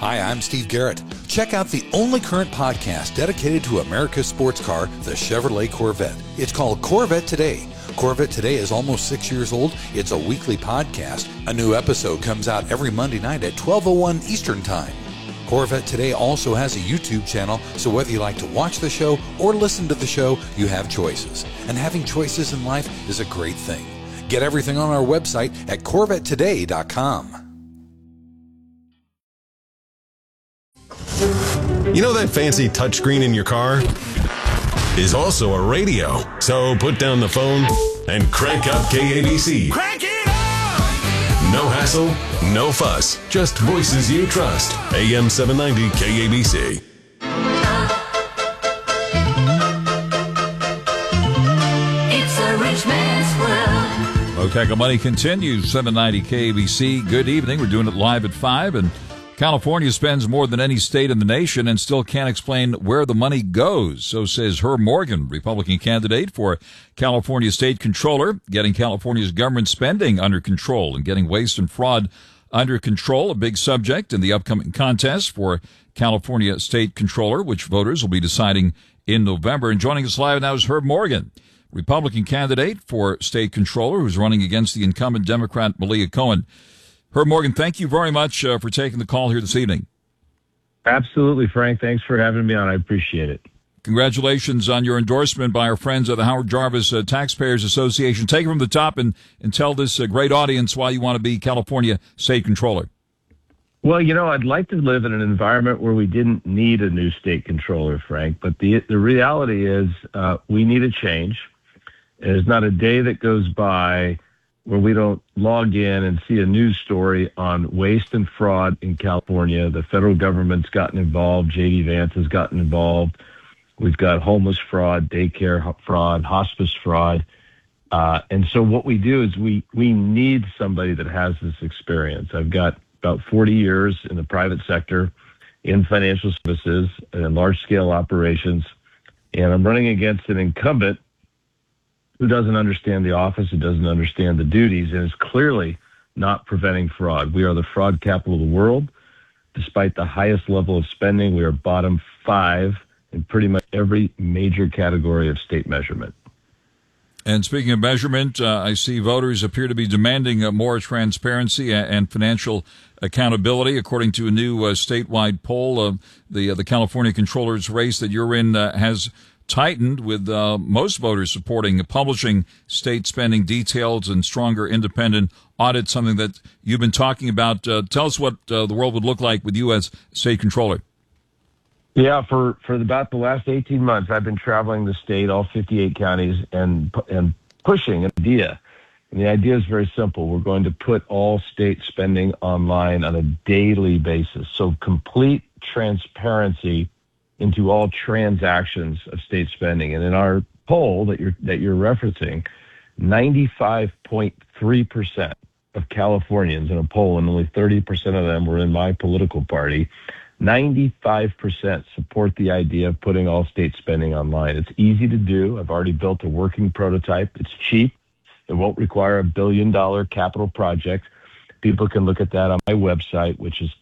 Hi, I'm Steve Garrett. Check out the only current podcast dedicated to America's sports car, the Chevrolet Corvette. It's called Corvette Today. Corvette Today is almost 6 years old. It's a weekly podcast. A new episode comes out every Monday night at 12:01 Eastern Time. Corvette Today also has a YouTube channel, so whether you like to watch the show or listen to the show, you have choices. And having choices in life is a great thing. Get everything on our website at CorvetteToday.com. You know that fancy touchscreen in your car is also a radio. So put down the phone and crank up KABC. Crank it up! No hassle, no fuss, just voices you trust. AM 790 KABC. It's a rich man's world. Tackle Money continues, 790 KABC. Good evening. We're doing it live at 5, and California spends more than any state in the nation and still can't explain where the money goes. So says Herb Morgan, Republican candidate for California State Controller, getting California's government spending under control and getting waste and fraud under control, a big subject in the upcoming contest for California State Controller, which voters will be deciding in November. And joining us live now is Herb Morgan, Republican candidate for State Controller, who's running against the incumbent Democrat Malia Cohen. Herb Morgan, thank you very much for taking the call here this evening. Absolutely, Frank. Thanks for having me on. I appreciate it. Congratulations on your endorsement by our friends at the Howard Jarvis Taxpayers Association. Take it from the top and tell this great audience why you want to be California State Controller. Well, you know, I'd like to live in an environment where we didn't need a new state controller, Frank. But the reality is we need a change. There's not a day that goes by where we don't log in and see a news story on waste and fraud in California. The federal government's gotten involved. J.D. Vance has gotten involved. We've got homeless fraud, daycare fraud, hospice fraud. And so what we do is we need somebody that has this experience. I've got about 40 years in the private sector in financial services and in large-scale operations, and I'm running against an incumbent who doesn't understand the office, who doesn't understand the duties, and is clearly not preventing fraud. We are the fraud capital of the world. Despite the highest level of spending, we are bottom 5 in pretty much every major category of state measurement. And speaking of measurement, I see voters appear to be demanding more transparency and financial accountability. According to a new statewide poll, the California Controller's race that you're in has tightened, with most voters supporting publishing state spending details and stronger independent audit, something that you've been talking about. Tell us what the world would look like with you as state controller. Yeah, for about the last 18 months, I've been traveling the state, all 58 counties, and pushing an idea. And the idea is very simple. We're going to put all state spending online on a daily basis. So complete transparency into all transactions of state spending. And in our poll that you're referencing, 95.3% of Californians in a poll, and only 30% of them were in my political party, 95% support the idea of putting all state spending online. It's easy to do. I've already built a working prototype. It's cheap. It won't require a $1 billion capital project. People can look at that on my website, which is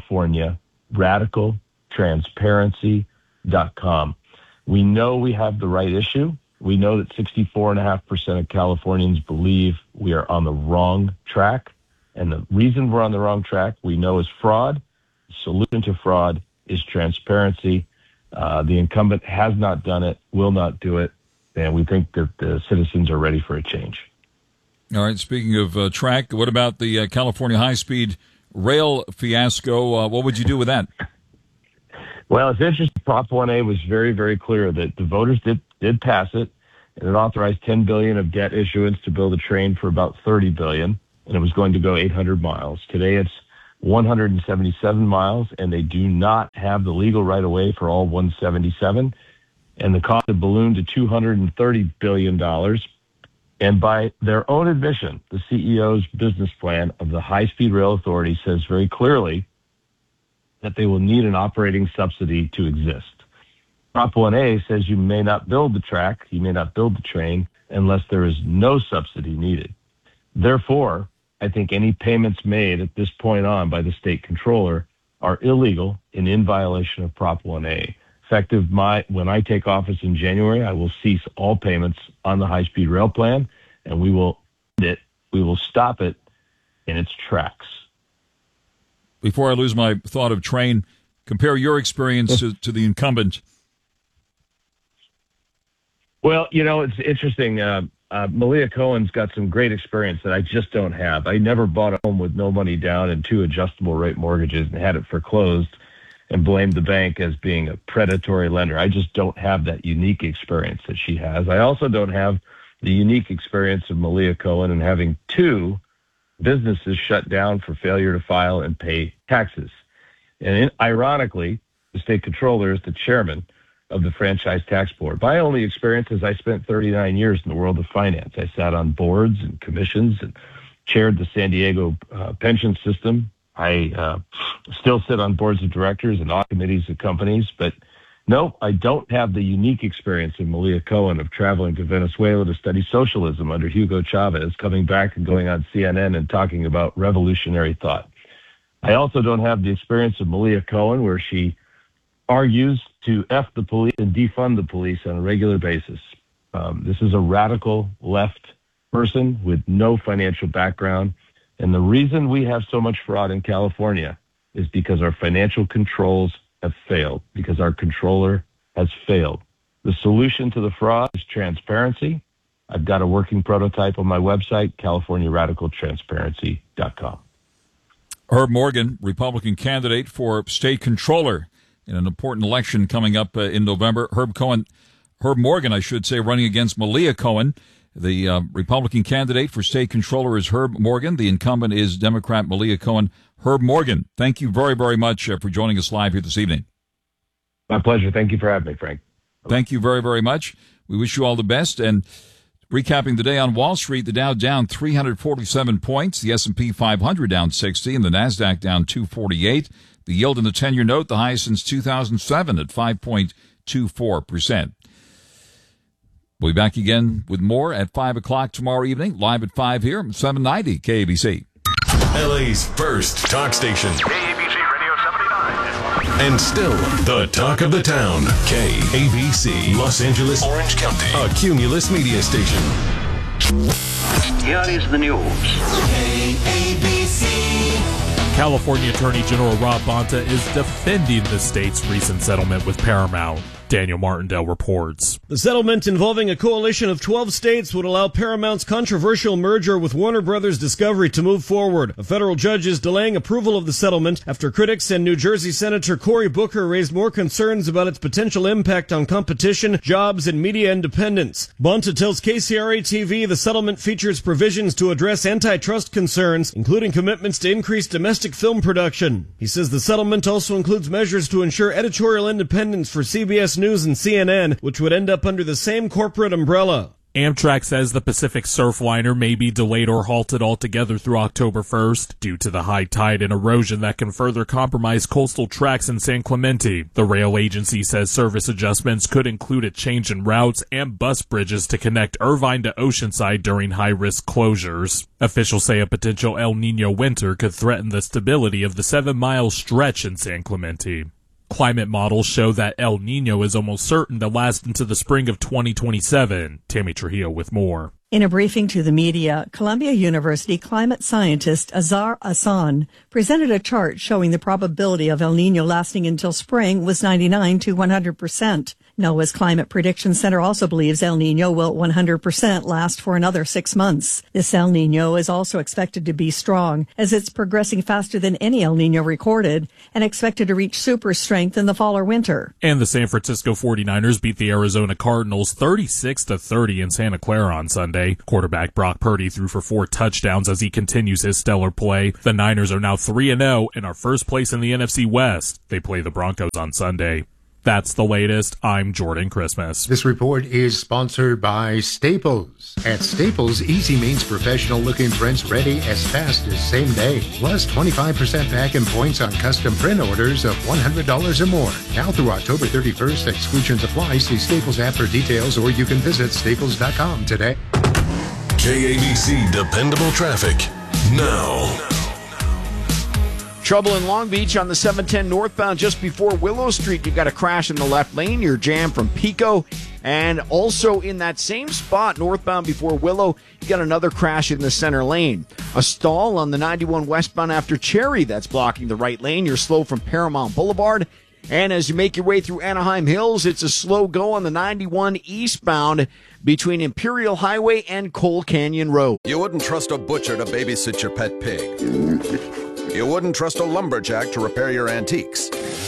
CaliforniaRadicalTransparency.com. We know we have the right issue. We know that 64.5% of Californians believe we are on the wrong track. And the reason we're on the wrong track, we know, is fraud. The solution to fraud is transparency. The incumbent has not done it, will not do it, and we think that the citizens are ready for a change. All right, speaking of track, what about the California high-speed rail fiasco? What would you do with that? Well, it's interesting. Prop 1A was very, very clear that the voters did pass it, and it authorized $10 billion of debt issuance to build a train for about $30 billion, and it was going to go 800 miles. Today, it's 177 miles, and they do not have the legal right-of-way for all 177, and the cost had ballooned to $230 billion. And by their own admission, the CEO's business plan of the High-Speed Rail Authority says very clearly that they will need an operating subsidy to exist. Prop 1A says you may not build the track, you may not build the train, unless there is no subsidy needed. Therefore, I think any payments made at this point on by the state controller are illegal and in violation of Prop 1A. Effective when I take office in January, I will cease all payments on the high-speed rail plan, and we will stop it in its tracks. Before I lose my thought of train, compare your experience to the incumbent. Well, it's interesting. Malia Cohen's got some great experience that I just don't have. I never bought a home with no money down and 2 adjustable rate mortgages and had it foreclosed and blamed the bank as being a predatory lender. I just don't have that unique experience that she has. I also don't have the unique experience of Malia Cohen and having 2 businesses shut down for failure to file and pay taxes. And ironically, the state controller is the chairman of the Franchise Tax Board. My only experience is I spent 39 years in the world of finance. I sat on boards and commissions and chaired the San Diego pension system. I still sit on boards of directors and audit committees of companies, but no, I don't have the unique experience of Malia Cohen of traveling to Venezuela to study socialism under Hugo Chavez, coming back and going on CNN and talking about revolutionary thought. I also don't have the experience of Malia Cohen where she argues to F the police and defund the police on a regular basis. This is a radical left person with no financial background. And the reason we have so much fraud in California is because our financial controls have failed, because our controller has failed. The solution to the fraud is transparency. I've got a working prototype on my website, CaliforniaRadicalTransparency.com. Herb Morgan, Republican candidate for state controller in an important election coming up in November. Herb Morgan, I should say, running against Malia Cohen. The Republican candidate for state controller is Herb Morgan. The incumbent is Democrat Malia Cohen. Herb Morgan, thank you very, very much for joining us live here this evening. My pleasure. Thank you for having me, Frank. Thank you very, very much. We wish you all the best. And recapping the day on Wall Street, the Dow down 347 points, the S&P 500 down 60, and the NASDAQ down 248. The yield in the 10-year note, the highest since 2007 at 5.24%. We'll be back again with more at 5 o'clock tomorrow evening, live at 5 here, 790 KABC. LA's first talk station. KABC Radio 79. And still the talk of the town. KABC, Los Angeles, Orange County, a Cumulus media station. Here is the news. California Attorney General Rob Bonta is defending the state's recent settlement with Paramount. Daniel Martindale reports. The settlement involving a coalition of 12 states would allow Paramount's controversial merger with Warner Brothers Discovery to move forward. A federal judge is delaying approval of the settlement after critics and New Jersey Senator Cory Booker raised more concerns about its potential impact on competition, jobs, and media independence. Bonta tells KCRA-TV the settlement features provisions to address antitrust concerns, including commitments to increase domestic film production. He says the settlement also includes measures to ensure editorial independence for CBS News and CNN, which would end up under the same corporate umbrella. Amtrak says the Pacific Surfliner may be delayed or halted altogether through October 1st due to the high tide and erosion that can further compromise coastal tracks in San Clemente. The rail agency says service adjustments could include a change in routes and bus bridges to connect Irvine to Oceanside during high-risk closures. Officials say a potential El Niño winter could threaten the stability of the 7-mile stretch in San Clemente. Climate models show that El Niño is almost certain to last into the spring of 2027. Tammy Trujillo with more. In a briefing to the media, Columbia University climate scientist Azar Hassan presented a chart showing the probability of El Niño lasting until spring was 99 to 100%. NOAA's Climate Prediction Center also believes El Niño will 100% last for another 6 months. This El Niño is also expected to be strong, as it's progressing faster than any El Niño recorded and expected to reach super strength in the fall or winter. And the San Francisco 49ers beat the Arizona Cardinals 36-30 in Santa Clara on Sunday. Quarterback Brock Purdy threw for 4 touchdowns as he continues his stellar play. The Niners are now 3-0 and are first place in the NFC West. They play the Broncos on Sunday. That's the latest. I'm Jordan Christmas. This report is sponsored by Staples. At Staples, easy means professional-looking prints ready as fast as same day. Plus 25% back in points on custom print orders of $100 or more. Now through October 31st, exclusions apply. See Staples app for details, or you can visit staples.com today. KABC Dependable Traffic now. Trouble in Long Beach on the 710 northbound just before Willow Street. You got a crash in the left lane. You're jammed from Pico. And also in that same spot, northbound before Willow, you got another crash in the center lane. A stall on the 91 westbound after Cherry that's blocking the right lane. You're slow from Paramount Boulevard. And as you make your way through Anaheim Hills, it's a slow go on the 91 eastbound between Imperial Highway and Coal Canyon Road. You wouldn't trust a butcher to babysit your pet pig. You wouldn't trust a lumberjack to repair your antiques.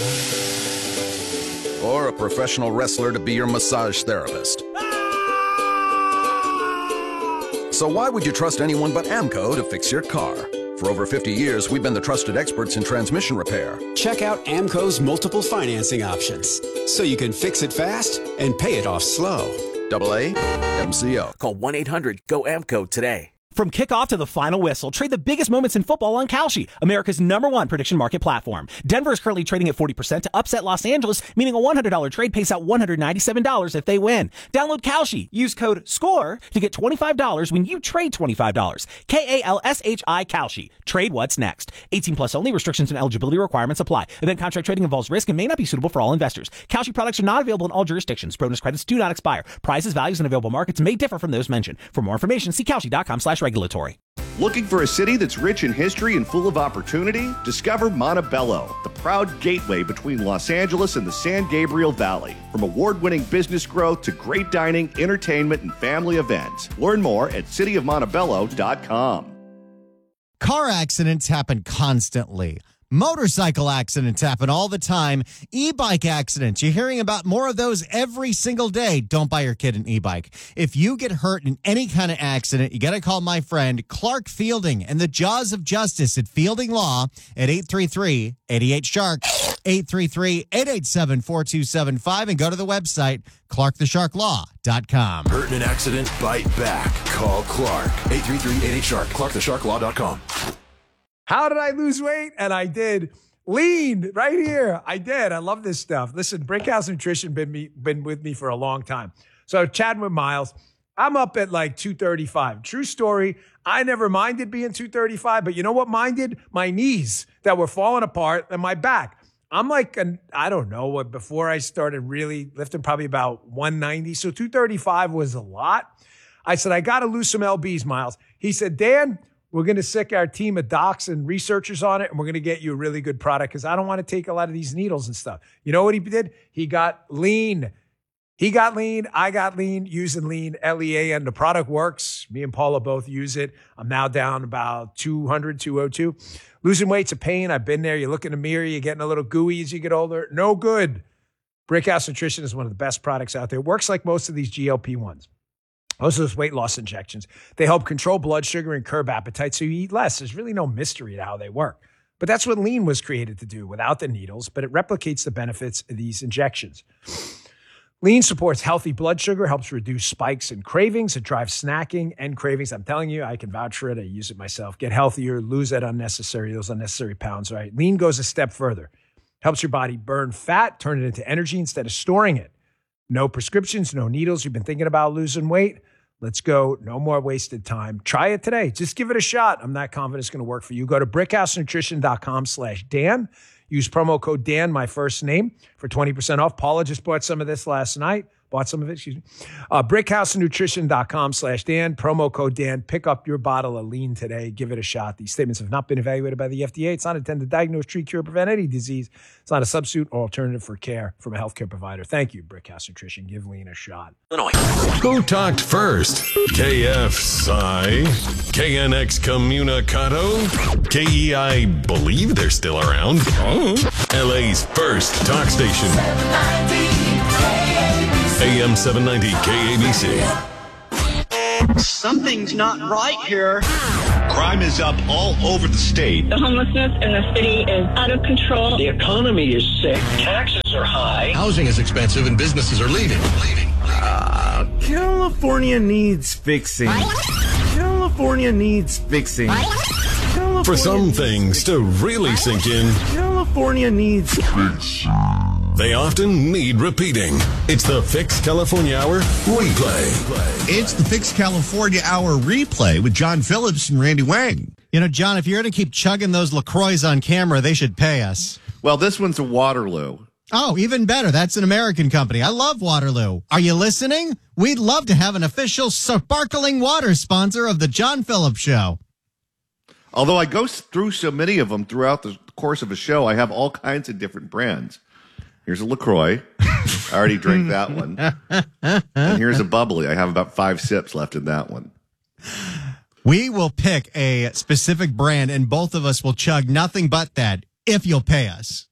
Or a professional wrestler to be your massage therapist. So why would you trust anyone but AMCO to fix your car? For over 50 years, we've been the trusted experts in transmission repair. Check out AMCO's multiple financing options, so you can fix it fast and pay it off slow. AA MCO. Call 1-800-GO-AMCO today. From kickoff to the final whistle, trade the biggest moments in football on Kalshi, America's #1 prediction market platform. Denver is currently trading at 40% to upset Los Angeles, meaning a $100 trade pays out $197 if they win. Download Kalshi. Use code SCORE to get $25 when you trade $25. KALSHI Kalshi. Trade what's next. 18 plus only. Restrictions and eligibility requirements apply. Event contract trading involves risk and may not be suitable for all investors. Kalshi products are not available in all jurisdictions. Bonus credits do not expire. Prices, values, and available markets may differ from those mentioned. For more information, see Kalshi.com/regulatory. Looking for a city that's rich in history and full of opportunity? Discover Montebello, the proud gateway between Los Angeles and the San Gabriel Valley. From award-winning business growth to great dining, entertainment, and family events. Learn more at cityofmontebello.com. Car accidents happen constantly. Motorcycle accidents happen all the time. E-bike accidents, you're hearing about more of those every single day. Don't buy your kid an e-bike. If you get hurt in any kind of accident, you got to call my friend Clark Fielding and the Jaws of Justice at Fielding Law at 833-88-SHARK, 833-887-4275, and go to the website, ClarkTheSharkLaw.com. Hurt in an accident? Bite back. Call Clark. 833-88-SHARK, ClarkTheSharkLaw.com. How did I lose weight? And I did. Lean right here. I did. I love this stuff. Listen, Brickhouse Nutrition been with me for a long time. So chatting with Miles, I'm up at like 235. True story. I never minded being 235, but you know what minded? My knees that were falling apart and my back. I'm like, I don't know, before I started really lifting, probably about 190. So 235 was a lot. I said, I got to lose some LBs, Miles. He said, Dan, we're going to sick our team of docs and researchers on it, and we're going to get you a really good product because I don't want to take a lot of these needles and stuff. You know what he did? He got lean. He got lean. I got lean using lean, LEA, and the product works. Me and Paula both use it. I'm now down about 200, 202. Losing weight's a pain. I've been there. You look in the mirror, you're getting a little gooey as you get older. No good. Brickhouse Nutrition is one of the best products out there. It works like most of these GLP-1s. Most of those weight loss injections, they help control blood sugar and curb appetite so you eat less. There's really no mystery to how they work. But that's what lean was created to do without the needles, but it replicates the benefits of these injections. Lean supports healthy blood sugar, helps reduce spikes and cravings. It drives snacking and cravings. I'm telling you, I can vouch for it. I use it myself. Get healthier, lose those unnecessary pounds, right? Lean goes a step further. Helps your body burn fat, turn it into energy instead of storing it. No prescriptions, no needles. You've been thinking about losing weight? Let's go. No more wasted time. Try it today. Just give it a shot. I'm not confident it's going to work for you. Go to brickhousenutrition.com/Dan. Use promo code Dan, my first name, for 20% off. Paula just bought some of this last night. Brickhousenutrition.com/Dan. Promo code Dan. Pick up your bottle of lean today. Give it a shot. These statements have not been evaluated by the FDA. It's not intended to diagnose, treat, cure, prevent any disease. It's not a substitute or alternative for care from a healthcare provider. Thank you, Brickhouse Nutrition. Give lean a shot. Illinois. Who talked first? KFSI, KNX Communicado, KEI believe they're still around. LA's first talk station. AM 790 KABC. Something's not right here. Crime is up all over the state. The homelessness in the city is out of control. The economy is sick. Taxes are high. Housing is expensive and businesses are leaving. California needs fixing. California needs fixing. For some things to really sink in, California needs fixing. They often need repeating. It's the Fix California Hour Replay. It's the Fix California Hour Replay with John Phillips and Randy Wang. You know, John, if you're going to keep chugging those LaCroix on camera, they should pay us. Well, this one's a Waterloo. Oh, even better. That's an American company. I love Waterloo. Are you listening? We'd love to have an official sparkling water sponsor of the John Phillips Show. Although I go through so many of them throughout the course of a show, I have all kinds of different brands. Here's a LaCroix. I already drank that one. And here's a bubbly. I have about 5 sips left in that one. We will pick a specific brand, and both of us will chug nothing but that if you'll pay us.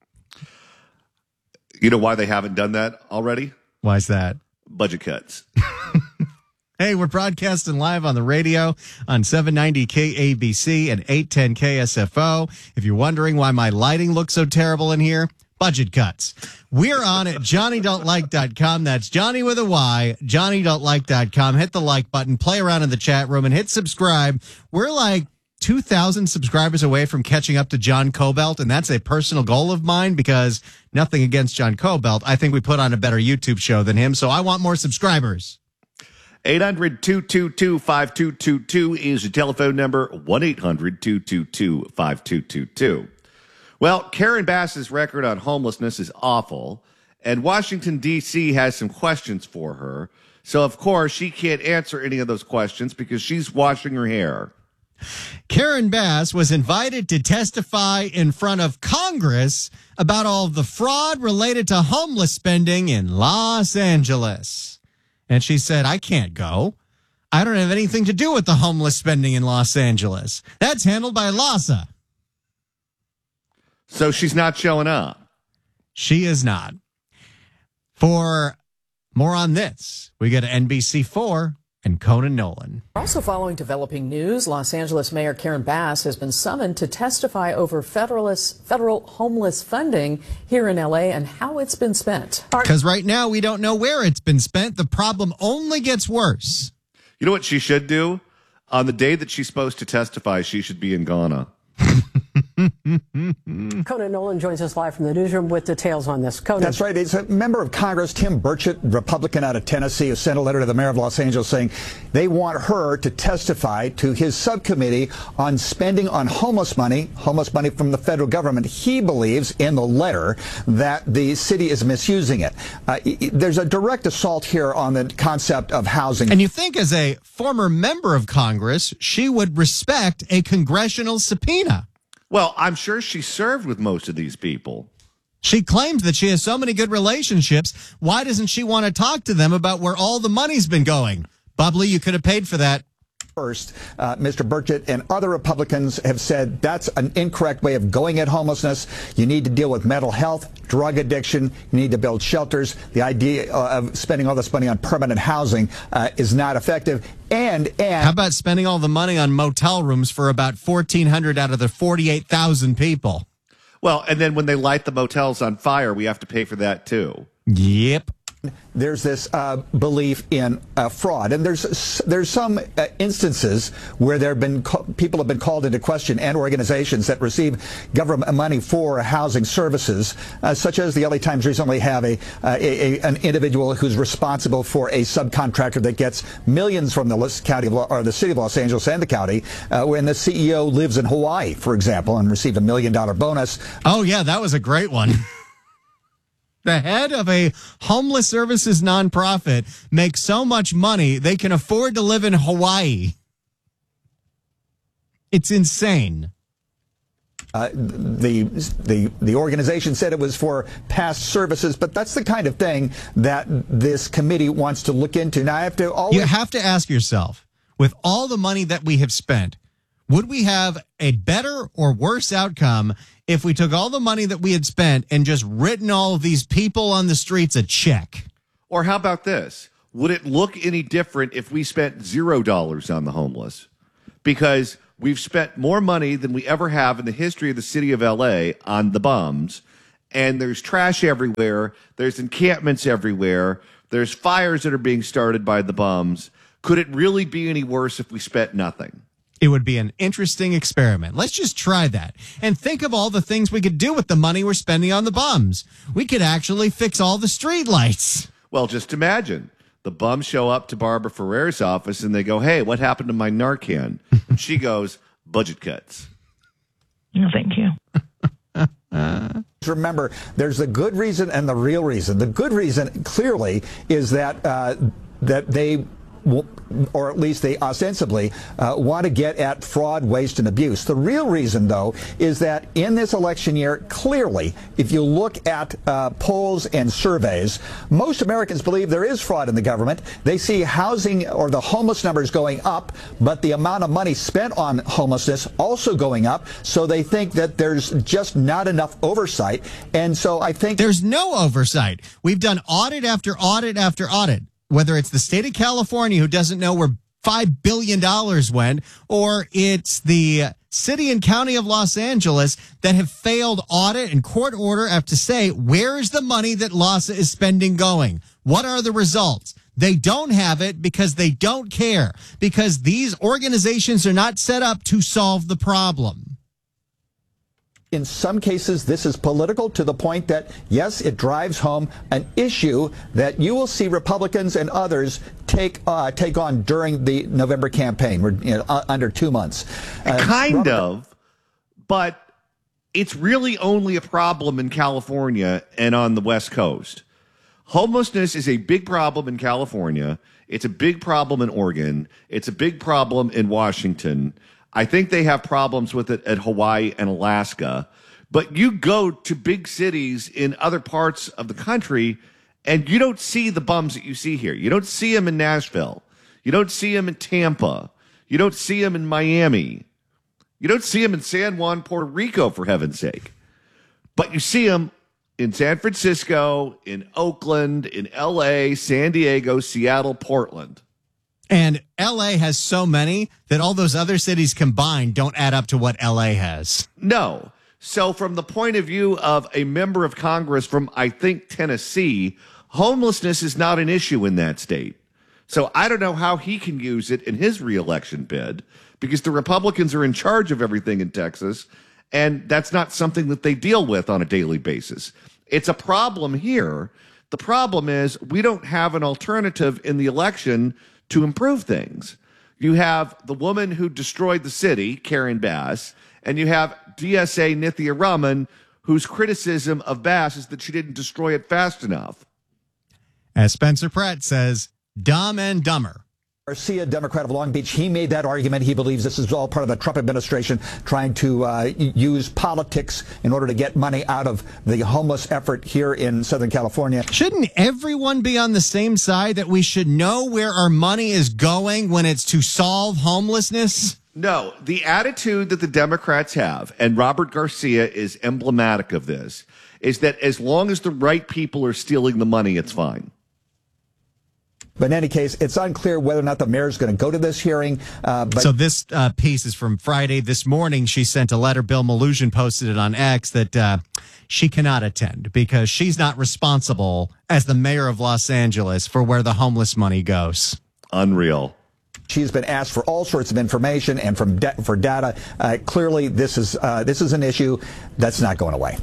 You know why they haven't done that already? Why is that? Budget cuts. Hey, we're broadcasting live on the radio on 790 KABC and 810 KSFO. If you're wondering why my lighting looks so terrible in here, budget cuts. We're on at JohnnyDon'tLike.com. That's Johnny with a Y, JohnnyDon'tLike.com. Hit the like button, play around in the chat room, and hit subscribe. We're like 2,000 subscribers away from catching up to John Cobelt, and that's a personal goal of mine because nothing against John Cobelt. I think we put on a better YouTube show than him, so I want more subscribers. 800-222-5222 is the telephone number, 1-800-222-5222. Well, Karen Bass's record on homelessness is awful, and Washington, D.C. has some questions for her. So, of course, she can't answer any of those questions because she's washing her hair. Karen Bass was invited to testify in front of Congress about all of the fraud related to homeless spending in Los Angeles. And she said, I can't go. I don't have anything to do with the homeless spending in Los Angeles. That's handled by LAHSA. So she's not showing up. She is not. For more on this, we go to NBC4 and Conan Nolan. Also following developing news, Los Angeles Mayor Karen Bass has been summoned to testify over federal homeless funding here in L.A. and how it's been spent. Because right now we don't know where it's been spent. The problem only gets worse. You know what she should do? On the day that she's supposed to testify, she should be in Ghana. Conan Nolan joins us live from the newsroom with details on this. Conan. That's right. It's a member of Congress, Tim Burchett, Republican out of Tennessee, who sent a letter to the mayor of Los Angeles saying they want her to testify to his subcommittee on spending on homeless money from the federal government. He believes in the letter that the city is misusing it. There's a direct assault here on the concept of housing. And you think as a former member of Congress, she would respect a congressional subpoena. Well, I'm sure she served with most of these people. She claims that she has so many good relationships. Why doesn't she want to talk to them about where all the money's been going? Bubbly, you could have paid for that. First, Mr. Burchett and other Republicans have said that's an incorrect way of going at homelessness. You need to deal with mental health, drug addiction. You need to build shelters. The idea of spending all this money on permanent housing is not effective. And how about spending all the money on motel rooms for about 1,400 out of the 48,000 people? Well, and then when they light the motels on fire, we have to pay for that too. Yep. There's this belief in fraud, and there's some instances where there have been people have been called into question, and organizations that receive government money for housing services, such as the LA Times recently have an individual who's responsible for a subcontractor that gets millions from the city of Los Angeles and the county, when the CEO lives in Hawaii, for example, and received $1 million bonus. Oh yeah, that was a great one. The head of a homeless services nonprofit makes so much money they can afford to live in Hawaii. It's insane. The organization said it was for past services, but that's the kind of thing that this committee wants to look into. Now, you have to ask yourself, with all the money that we have spent, would we have a better or worse outcome if we took all the money that we had spent and just written all of these people on the streets a check? Or how about this? Would it look any different if we spent $0 on the homeless? Because we've spent more money than we ever have in the history of the city of LA on the bums, and there's trash everywhere, there's encampments everywhere, there's fires that are being started by the bums. Could it really be any worse if we spent nothing? It would be an interesting experiment. Let's just try that and think of all the things we could do with the money we're spending on the bums. We could actually fix all the street lights. Well, just imagine. The bums show up to Barbara Ferrer's office and they go, hey, what happened to my Narcan? And she goes, budget cuts. No, thank you. Remember, there's the good reason and the real reason. The good reason, clearly, is that that they, or at least they ostensibly, want to get at fraud, waste, and abuse. The real reason, though, is that in this election year, clearly, if you look at polls and surveys, most Americans believe there is fraud in the government. They see housing or the homeless numbers going up, but the amount of money spent on homelessness also going up. So they think that there's just not enough oversight. And so I think there's no oversight. We've done audit after audit after audit. Whether it's the state of California, who doesn't know where $5 billion went, or it's the city and county of Los Angeles that have failed audit and court order after say, where is the money that LAHSA is spending going? What are the results? They don't have it because they don't care, because these organizations are not set up to solve the problem. In some cases, this is political to the point that, yes, it drives home an issue that you will see Republicans and others take on during the November campaign. We're under 2 months. Kind of, but it's really only a problem in California and on the West Coast. Homelessness is a big problem in California. It's a big problem in Oregon. It's a big problem in Washington. I think they have problems with it at Hawaii and Alaska. But you go to big cities in other parts of the country, and you don't see the bums that you see here. You don't see them in Nashville. You don't see them in Tampa. You don't see them in Miami. You don't see them in San Juan, Puerto Rico, for heaven's sake. But you see them in San Francisco, in Oakland, in L.A., San Diego, Seattle, Portland. And L.A. has so many that all those other cities combined don't add up to what L.A. has. No. So from the point of view of a member of Congress from, I think, Tennessee, homelessness is not an issue in that state. So I don't know how he can use it in his reelection bid, because the Republicans are in charge of everything in Texas, and that's not something that they deal with on a daily basis. It's a problem here. The problem is we don't have an alternative in the election to improve things. You have the woman who destroyed the city, Karen Bass, and you have DSA Nithya Raman, whose criticism of Bass is that she didn't destroy it fast enough. As Spencer Pratt says, dumb and dumber. Garcia, Democrat of Long Beach, he made that argument. He believes this is all part of the Trump administration trying to use politics in order to get money out of the homeless effort here in Southern California. Shouldn't everyone be on the same side, that we should know where our money is going when it's to solve homelessness? No, the attitude that the Democrats have, and Robert Garcia is emblematic of this, is that as long as the right people are stealing the money, it's fine. But in any case, it's unclear whether or not the mayor is going to go to this hearing. So this piece is from Friday. This morning, she sent a letter. Bill Malugin posted it on X that she cannot attend because she's not responsible as the mayor of Los Angeles for where the homeless money goes. Unreal. She's been asked for all sorts of information and for data. Clearly, this is an issue that's not going away.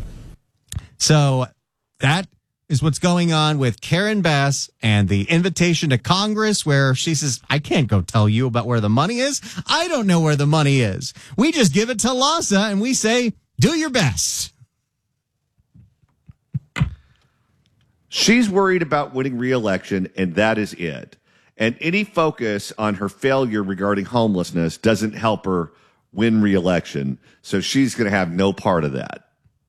So that is what's going on with Karen Bass and the invitation to Congress, where she says, I can't go tell you about where the money is. I don't know where the money is. We just give it to LAHSA and we say, do your best. She's worried about winning re-election, and that is it. And any focus on her failure regarding homelessness doesn't help her win re-election. So she's going to have no part of that.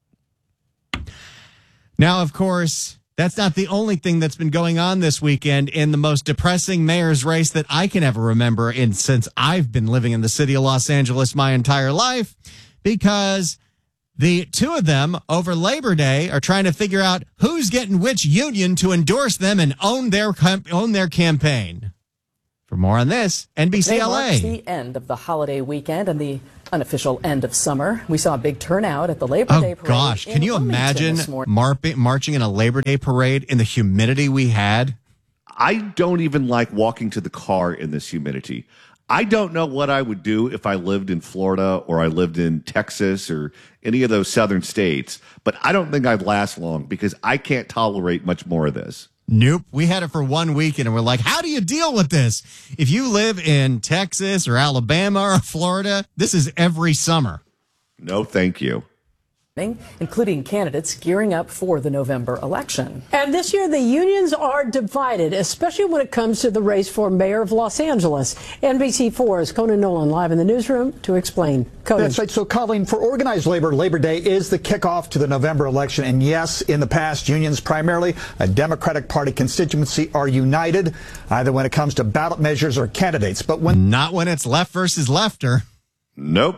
Now, of course, that's not the only thing that's been going on this weekend in the most depressing mayor's race that I can ever remember since I've been living in the city of Los Angeles my entire life, because the two of them over Labor Day are trying to figure out who's getting which union to endorse them and own their campaign. For more on this, NBC LA. Marks the end of the holiday weekend and the unofficial end of summer. We saw a big turnout at the Labor Day parade. Oh, gosh. Can you imagine marching in a Labor Day parade in the humidity we had? I don't even like walking to the car in this humidity. I don't know what I would do if I lived in Florida or I lived in Texas or any of those southern states, but I don't think I'd last long because I can't tolerate much more of this. Nope. We had it for 1 weekend, and we're like, how do you deal with this? If you live in Texas or Alabama or Florida, this is every summer. No, thank you. Including candidates gearing up for the November election. And this year, the unions are divided, especially when it comes to the race for mayor of Los Angeles. NBC4's Conan Nolan live in the newsroom to explain. Conan. That's right. So, Colleen, for organized labor, Labor Day is the kickoff to the November election. And yes, in the past, unions, primarily a Democratic Party constituency, are united, either when it comes to ballot measures or candidates. But not when it's left versus lefter. Nope.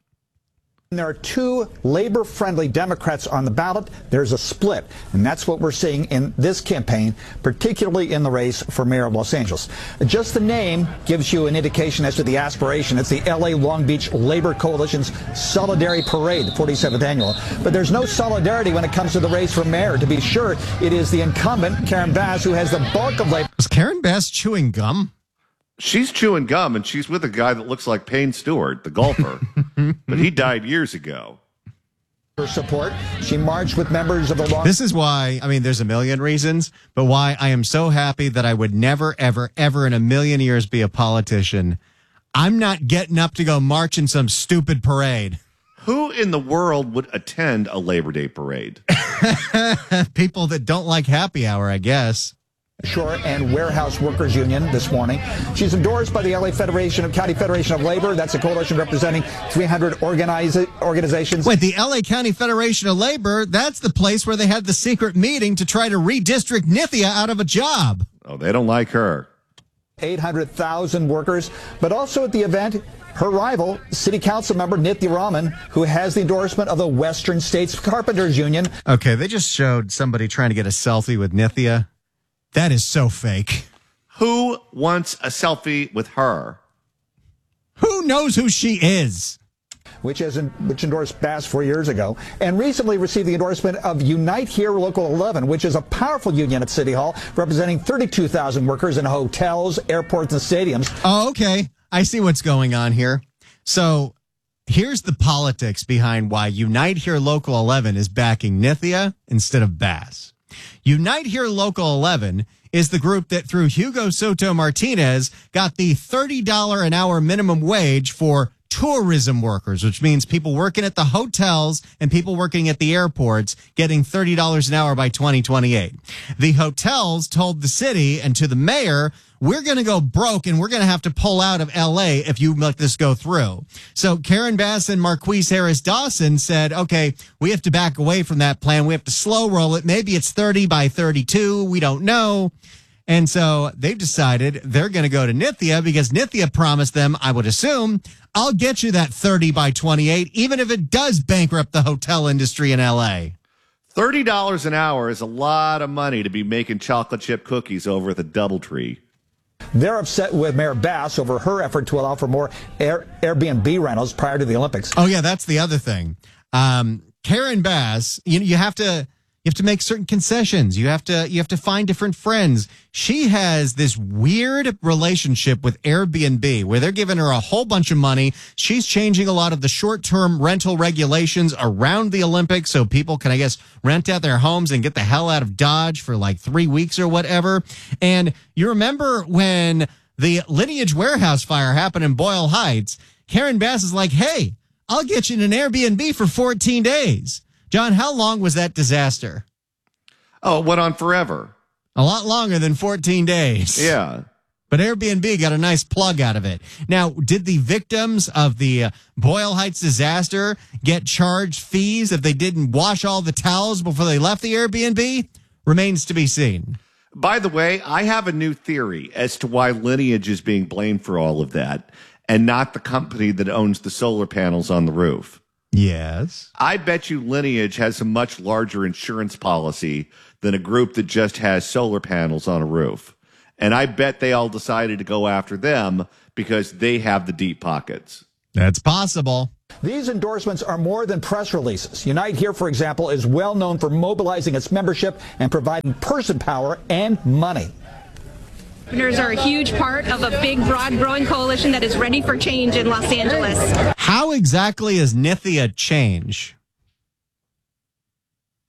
There are two labor-friendly Democrats on the ballot. There's a split, and that's what we're seeing in this campaign, particularly in the race for mayor of Los Angeles. Just the name gives you an indication as to the aspiration. It's the L.A. Long Beach Labor Coalition's Solidarity Parade, the 47th annual. But there's no solidarity when it comes to the race for mayor. To be sure, it is the incumbent, Karen Bass, who has the bulk of labor. Was Karen Bass chewing gum? She's chewing gum, and she's with a guy that looks like Payne Stewart, the golfer. But he died years ago. Her support. She marched with members of the law. This is why, I mean, there's a million reasons, but why I am so happy that I would never, ever, ever in a million years be a politician. I'm not getting up to go march in some stupid parade. Who in the world would attend a Labor Day parade? People that don't like happy hour, I guess. Shore and Warehouse Workers Union this morning. She's endorsed by the LA County Federation of Labor. That's a coalition representing 300 organizations. Wait, the LA County Federation of Labor, that's the place where they had the secret meeting to try to redistrict Nithya out of a job. Oh, they don't like her. 800,000 workers, but also at the event, her rival, City Council member Nithya Raman, who has the endorsement of the Western States Carpenters Union. Okay, they just showed somebody trying to get a selfie with Nithya. That is so fake. Who wants a selfie with her? Who knows who she is? Which endorsed Bass 4 years ago, and recently received the endorsement of Unite Here Local 11, which is a powerful union at City Hall, representing 32,000 workers in hotels, airports, and stadiums. Oh, okay. I see what's going on here. So here's the politics behind why Unite Here Local 11 is backing Nithya instead of Bass. Unite Here Local 11 is the group that through Hugo Soto Martinez got the $30 an hour minimum wage for tourism workers, which means people working at the hotels and people working at the airports getting $30 an hour by 2028. The hotels told the city and to the mayor, we're going to go broke and we're going to have to pull out of LA if you let this go through. So Karen Bass and Marquise Harris Dawson said, okay, we have to back away from that plan. We have to slow roll it. Maybe it's 30 by 32. We don't know. And so they've decided they're going to go to Nithya because Nithya promised them, I would assume, I'll get you that 30 by 28, even if it does bankrupt the hotel industry in LA. $30 an hour is a lot of money to be making chocolate chip cookies over at the DoubleTree. They're upset with Mayor Bass over her effort to allow for more Airbnb rentals prior to the Olympics. Oh, yeah, that's the other thing. Karen Bass, you have to make certain concessions. You have to find different friends. She has this weird relationship with Airbnb where they're giving her a whole bunch of money. She's changing a lot of the short-term rental regulations around the Olympics so people can, I guess, rent out their homes and get the hell out of Dodge for like 3 weeks or whatever. And you remember when the Lineage Warehouse fire happened in Boyle Heights, Karen Bass is like, hey, I'll get you an Airbnb for 14 days. John, how long was that disaster? Oh, it went on forever. A lot longer than 14 days. Yeah. But Airbnb got a nice plug out of it. Now, did the victims of the Boyle Heights disaster get charged fees if they didn't wash all the towels before they left the Airbnb? Remains to be seen. By the way, I have a new theory as to why Lineage is being blamed for all of that and not the company that owns the solar panels on the roof. Yes. I bet you Lineage has a much larger insurance policy than a group that just has solar panels on a roof. And I bet they all decided to go after them because they have the deep pockets. That's possible. These endorsements are more than press releases. Unite Here, for example, is well known for mobilizing its membership and providing person power and money. Carpenters are a huge part of a big, broad, growing coalition that is ready for change in Los Angeles. How exactly is Nithya change?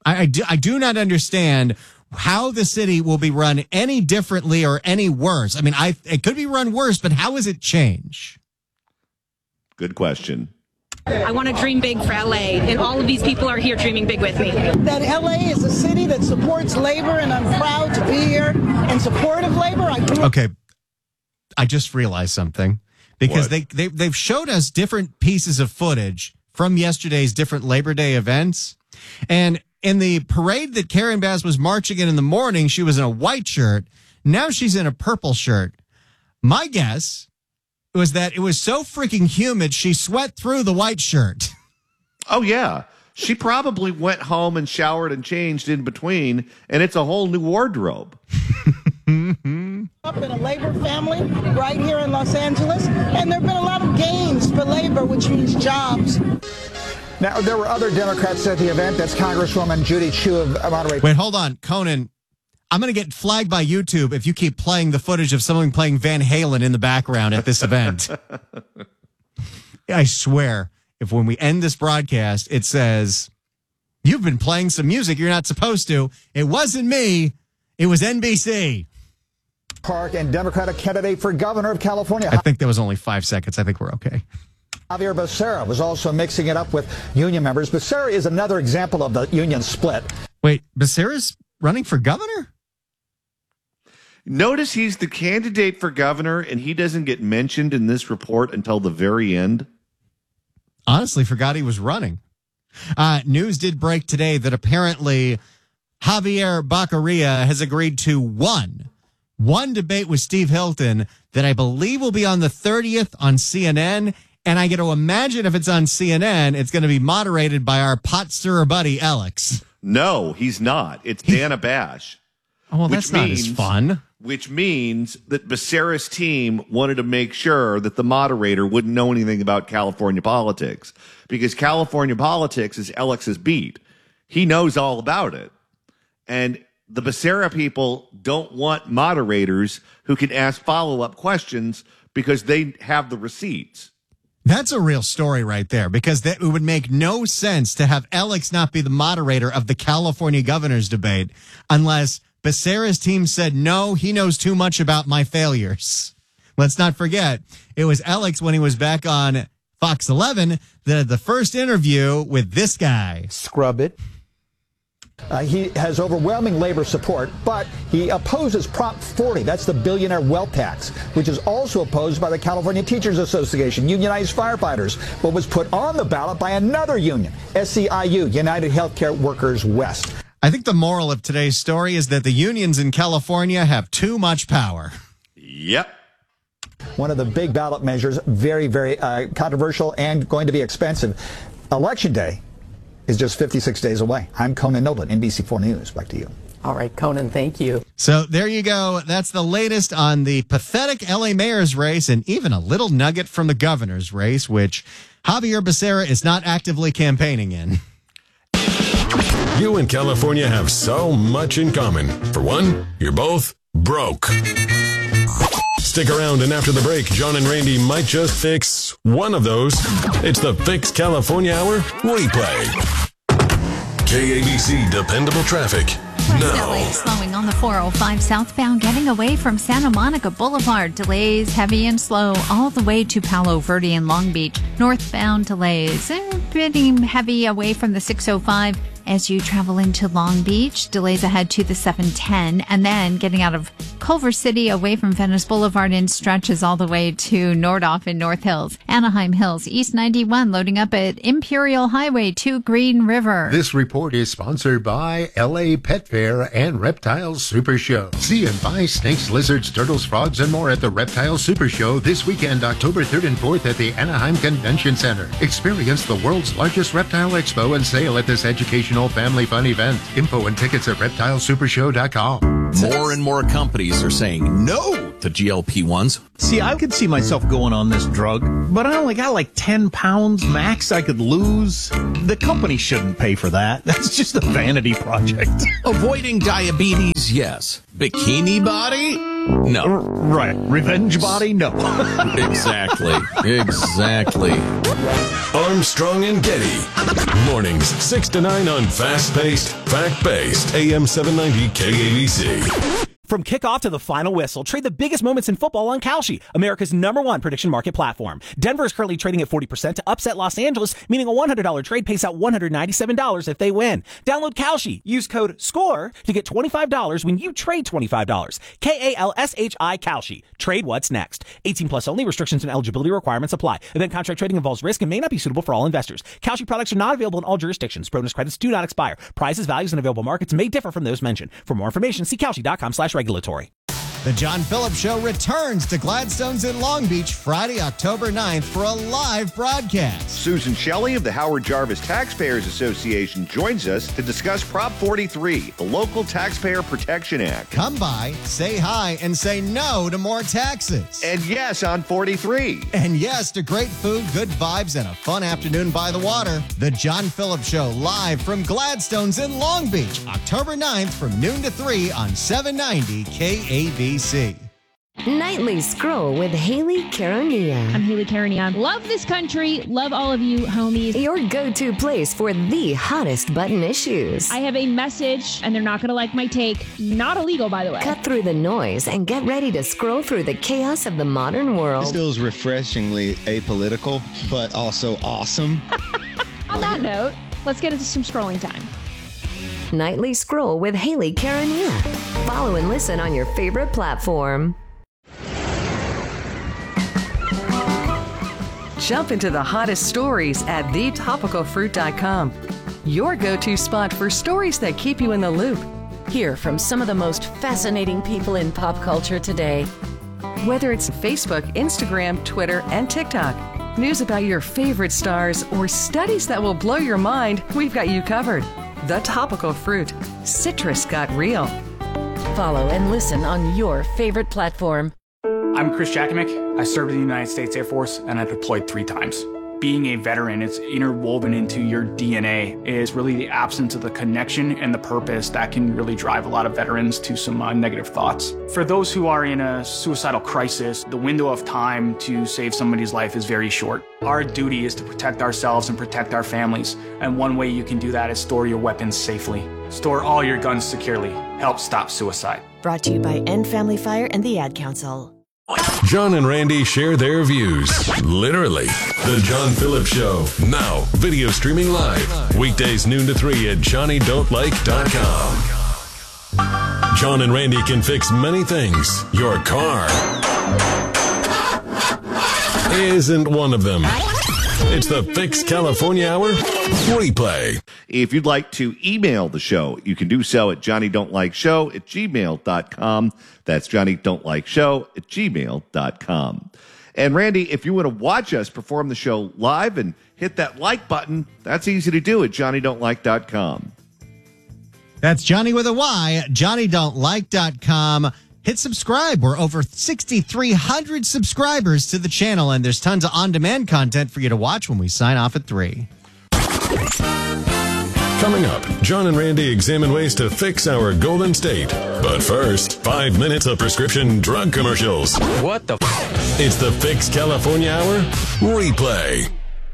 I do not understand how the city will be run any differently or any worse. I mean, it could be run worse, but how does it change? Good question. I want to dream big for LA, and all of these people are here dreaming big with me. That LA is a city that supports labor, and I'm proud to be here in support of labor. Okay, I just realized something, because they've showed us different pieces of footage from yesterday's different Labor Day events, and in the parade that Karen Bass was marching in the morning, she was in a white shirt. Now she's in a purple shirt. My guess was that it was so freaking humid, she sweat through the white shirt. Oh, yeah. She probably went home and showered and changed in between, and it's a whole new wardrobe. Up in a labor family right here in Los Angeles, and there have been a lot of gains for labor, which means jobs. Now, there were other Democrats at the event. That's Congresswoman Judy Chu of Monterey. Wait, hold on. Conan, I'm going to get flagged by YouTube if you keep playing the footage of someone playing Van Halen in the background at this event. I swear, if when we end this broadcast, it says, you've been playing some music you're not supposed to. It wasn't me. It was NBC. Park and Democratic candidate for governor of California. I think that was only 5 seconds. I think we're okay. Javier Becerra was also mixing it up with union members. Becerra is another example of the union split. Wait, Becerra's running for governor? Notice he's the candidate for governor, and he doesn't get mentioned in this report until the very end. Honestly, forgot he was running. News did break today that apparently Javier Baccaria has agreed to one debate with Steve Hilton that I believe will be on the 30th on CNN. And I get to imagine if it's on CNN, it's going to be moderated by our pot stirrer buddy, Alex. No, he's not. It's Dana Bash. Oh, well, that's not as fun. Which means that Becerra's team wanted to make sure that the moderator wouldn't know anything about California politics, because California politics is Alex's beat. He knows all about it. And the Becerra people don't want moderators who can ask follow-up questions because they have the receipts. That's a real story right there, because it would make no sense to have Alex not be the moderator of the California governor's debate unless Becerra's team said, no, he knows too much about my failures. Let's not forget, it was Alex when he was back on Fox 11 that had the first interview with this guy. Scrub it. He has overwhelming labor support, but he opposes Prop 40. That's the billionaire wealth tax, which is also opposed by the California Teachers Association, unionized firefighters, but was put on the ballot by another union, SEIU, United Healthcare Workers West. I think the moral of today's story is that the unions in California have too much power. Yep. One of the big ballot measures, very, very controversial and going to be expensive. Election Day is just 56 days away. I'm Conan Nolan, NBC4 News. Back to you. All right, Conan, thank you. So there you go. That's the latest on the pathetic LA mayor's race, and even a little nugget from the governor's race, which Javier Becerra is not actively campaigning in. You and California have so much in common. For one, you're both broke. Stick around, and after the break, John and Randy might just fix one of those. It's the Fix California Hour replay. KABC Dependable Traffic. LA slowing on the 405 southbound getting away from Santa Monica Boulevard. Delays heavy and slow all the way to Palo Verde and Long Beach. Northbound delays getting heavy away from the 605 as you travel into Long Beach. Delays ahead to the 710, and then getting out of Culver City away from Venice Boulevard in stretches all the way to Nordhoff and North Hills. Anaheim Hills, East 91 loading up at Imperial Highway to Green River. This report is sponsored by LA Pet Fair and Reptile Super Show. See and buy snakes, lizards, turtles, frogs, and more at the Reptile Super Show this weekend, October 3rd and 4th at the Anaheim Convention Center. Experience the world's largest reptile expo and sale at this educational family fun event. Info and tickets at reptilessupershow.com. More and more companies are saying no to GLP-1s. See, I could see myself going on this drug, but I only got like 10 pounds max I could lose. The company shouldn't pay for that. That's just a vanity project. Avoiding diabetes, yes. Bikini body? No. Right. Revenge body? No. Exactly. Armstrong and Getty. Mornings 6 to 9 on fast-paced, fact-based AM 790 KABC. From kickoff to the final whistle, trade the biggest moments in football on Kalshi, America's #1 prediction market platform. Denver is currently trading at 40% to upset Los Angeles, meaning a $100 trade pays out $197 if they win. Download Kalshi. Use code SCORE to get $25 when you trade $25. KALSHI Kalshi. Trade what's next. 18 plus only. Restrictions and eligibility requirements apply. Event contract trading involves risk and may not be suitable for all investors. Kalshi products are not available in all jurisdictions. Bonus credits do not expire. Prices, values, and available markets may differ from those mentioned. For more information, see Kalshi.com/regulatory. The John Phillips Show returns to Gladstone's in Long Beach Friday, October 9th for a live broadcast. Susan Shelley of the Howard Jarvis Taxpayers Association joins us to discuss Prop 43, the Local Taxpayer Protection Act. Come by, say hi, and say no to more taxes. And yes on 43. And yes to great food, good vibes, and a fun afternoon by the water. The John Phillips Show live from Gladstone's in Long Beach, October 9th from noon to 3 on 790 KABC. Nightly Scroll with Haley Caronia. I'm Haley Caronia. Love this country. Love all of you, homies. Your go-to place for the hottest button issues. I have a message, and they're not going to like my take. Not illegal, by the way. Cut through the noise and get ready to scroll through the chaos of the modern world. This feels refreshingly apolitical, but also awesome. On that note, let's get into some scrolling time. Nightly Scroll with Haley Caronia. Follow and listen on your favorite platform. Jump into the hottest stories at thetopicalfruit.com. Your go-to spot for stories that keep you in the loop. Hear from some of the most fascinating people in pop culture today. Whether it's Facebook, Instagram, Twitter, and TikTok, news about your favorite stars, or studies that will blow your mind, we've got you covered. The Topical Fruit. Citrus got real. Follow and listen on your favorite platform. I'm Chris Jakimick. I served in the United States Air Force and I deployed 3 times. Being a veteran, it's interwoven into your DNA. It is really the absence of the connection and the purpose that can really drive a lot of veterans to some negative thoughts. For those who are in a suicidal crisis, the window of time to save somebody's life is very short. Our duty is to protect ourselves and protect our families. And one way you can do that is store your weapons safely. Store all your guns securely. Help stop suicide. Brought to you by End Family Fire and the Ad Council. John and Randy share their views. Literally. The John Phillips Show. Now, video streaming live. Weekdays noon to 3 at JohnnyDon'tLike.com. John and Randy can fix many things. Your car isn't one of them. It's the Fix California Hour replay. If you'd like to email the show, you can do so at johnnydon'tlikeshow@gmail.com. That's johnnydon'tlikeshow@gmail.com. And Randy, if you want to watch us perform the show live and hit that like button, that's easy to do at johnnydon'tlike.com. That's Johnny with a Y, johnnydon'tlike.com. Hit subscribe. We're over 6,300 subscribers to the channel, and there's tons of on-demand content for you to watch when we sign off at 3. Coming up, John and Randy examine ways to fix our Golden State. But first, 5 minutes of prescription drug commercials. What the It's the Fix California Hour replay.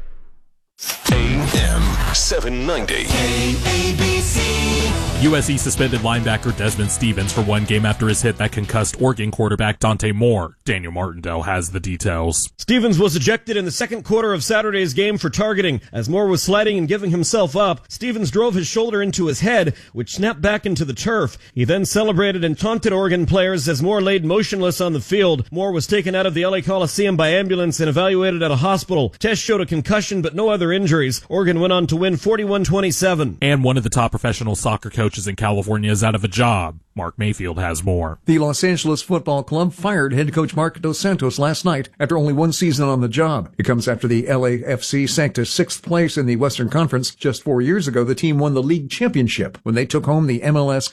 AM 790. KABC. USC suspended linebacker Desmond Stevens for 1 game after his hit that concussed Oregon quarterback Dante Moore. Daniel Martindale has the details. Stevens was ejected in the second quarter of Saturday's game for targeting. As Moore was sliding and giving himself up, Stevens drove his shoulder into his head, which snapped back into the turf. He then celebrated and taunted Oregon players as Moore laid motionless on the field. Moore was taken out of the LA Coliseum by ambulance and evaluated at a hospital. Tests showed a concussion but no other injuries. Oregon went on to win 41-27. And one of the top professional soccer coaches in California is out of a job. Mark Mayfield has more. The Los Angeles Football Club fired head coach Mark Dos Santos last night after only 1 season on the job. It comes after the LAFC sank to 6th place in the Western Conference. Just 4 years ago, the team won the league championship when they took home the MLS Cup.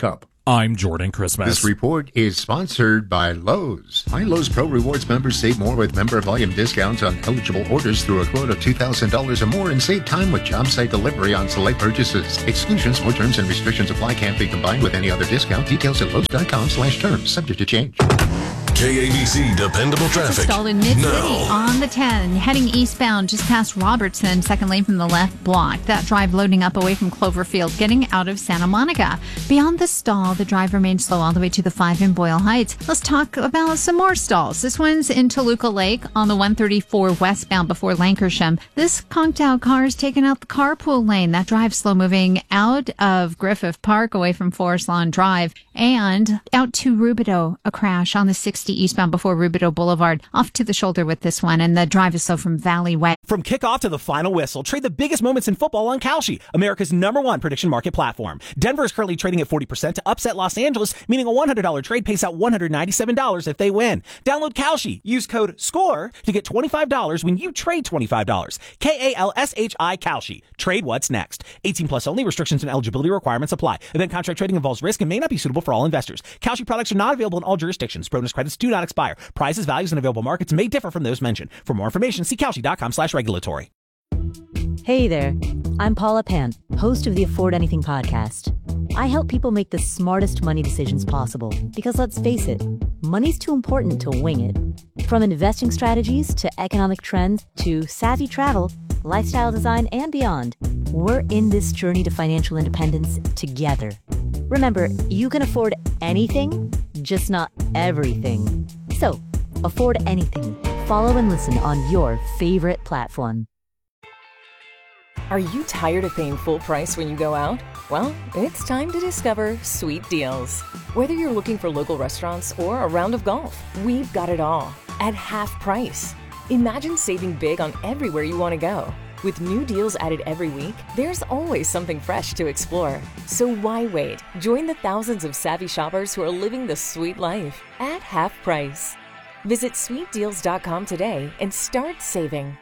I'm Jordan Christmas. This report is sponsored by Lowe's. My Lowe's Pro Rewards members save more with member volume discounts on eligible orders through a quote of $2,000 or more and save time with job site delivery on select purchases. Exclusions, more terms and restrictions apply. Can't be combined with any other discount. Details at Lowe's.com/terms. Subject to change. KABC Dependable Traffic. Stalled in Mid-City on the 10, heading eastbound just past Robertson, second lane from the left block. That drive loading up away from Cloverfield, getting out of Santa Monica. Beyond the stall, the drive remains slow all the way to the 5 in Boyle Heights. Let's talk about some more stalls. This one's in Toluca Lake on the 134 westbound before Lancashire. This conked out car is taking out the carpool lane. That drive slow moving out of Griffith Park away from Forest Lawn Drive and out to Rubidoux. A crash on the 60 eastbound before Rubidoux Boulevard. Off to the shoulder with this one, and the drive is slow from Valley Way. From kickoff to the final whistle, trade the biggest moments in football on Kalshi, America's #1 prediction market platform. Denver is currently trading at 40% to upset Los Angeles, meaning a $100 trade pays out $197 if they win. Download Kalshi. Use code SCORE to get $25 when you trade $25. KALSHI Kalshi. Trade what's next. 18 plus only. Restrictions and eligibility requirements apply. Event contract trading involves risk and may not be suitable for all investors. Kalshi products are not available in all jurisdictions. Bonus credits do not expire. Prices, values, and available markets may differ from those mentioned. For more information, see Kalshi.com/regulatory. Hey there, I'm Paula Pan, host of the Afford Anything podcast. I help people make the smartest money decisions possible because let's face it, money's too important to wing it. From investing strategies to economic trends to savvy travel, lifestyle design, and beyond, we're in this journey to financial independence together. Remember, you can afford anything, just not everything. So, afford anything. Follow and listen on your favorite platform. Are you tired of paying full price when you go out? Well, it's time to discover Sweet Deals. Whether you're looking for local restaurants or a round of golf, we've got it all at half price. Imagine saving big on everywhere you want to go. With new deals added every week, there's always something fresh to explore. So why wait? Join the thousands of savvy shoppers who are living the sweet life at half price. Visit sweetdeals.com today and start saving.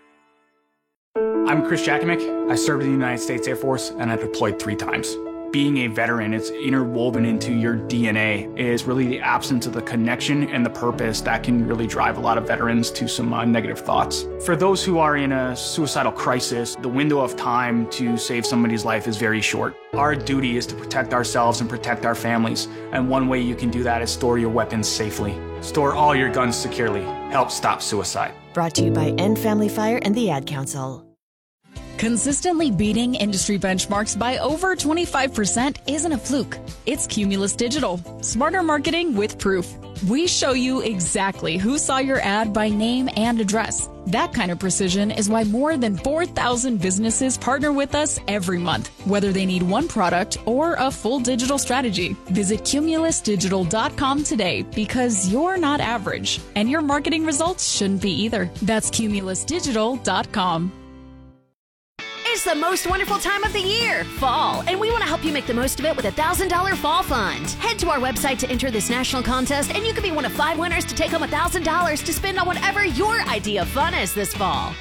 I'm Chris Jakovic. I served in the United States Air Force and I deployed 3 times. Being a veteran, it's interwoven into your DNA, is really the absence of the connection and the purpose that can really drive a lot of veterans to some negative thoughts. For those who are in a suicidal crisis, the window of time to save somebody's life is very short. Our duty is to protect ourselves and protect our families, and one way you can do that is store your weapons safely. Store all your guns securely. Help stop suicide. Brought to you by End Family Fire and the Ad Council. Consistently beating industry benchmarks by over 25% isn't a fluke. It's Cumulus Digital. Smarter marketing with proof. We show you exactly who saw your ad by name and address. That kind of precision is why more than 4,000 businesses partner with us every month, whether they need one product or a full digital strategy. Visit cumulusdigital.com today because you're not average, and your marketing results shouldn't be either. That's cumulusdigital.com. It's the most wonderful time of the year, fall, and we want to help you make the most of it with a $1,000 fall fund. Head to our website to enter this national contest, and you could be one of 5 winners to take home $1,000 to spend on whatever your idea of fun is this fall.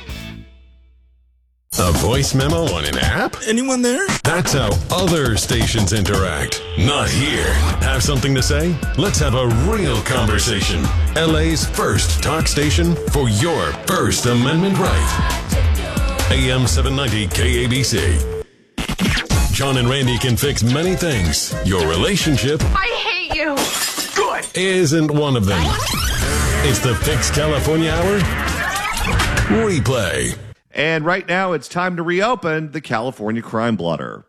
A voice memo on an app? Anyone there? That's how other stations interact. Not here. Have something to say? Let's have a real conversation. LA's first talk station for your First Amendment right. AM 790 KABC. John and Randy can fix many things. Your relationship I hate you. Good. isn't one of them. It's the Fix California Hour replay. And right now it's time to reopen the California Crime Blotter.